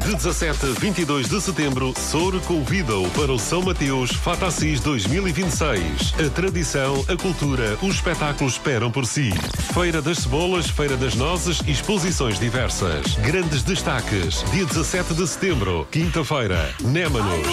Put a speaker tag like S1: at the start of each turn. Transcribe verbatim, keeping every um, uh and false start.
S1: De dezassete a vinte e dois de setembro, Soure convida-o para o São Mateus Fatacis dois mil e vinte e seis. A tradição, a cultura, os espetáculos esperam por si. Feira das Cebolas, Feira das Nozes e exposições diversas. Grandes destaques. Dia dezassete de setembro, quinta-feira, Némanos.